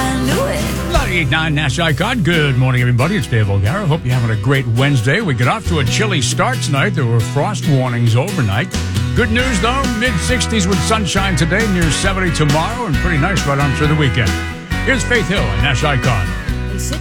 I knew it. 98.9 Nash Icon. Good morning, everybody. It's Dave O'Gara. Hope you're having a great Wednesday. We get off to a chilly start tonight. There were frost warnings overnight. Good news, though. Mid-60s with sunshine today, near 70 tomorrow, and pretty nice right on through the weekend. Here's Faith Hill and Nash Icon.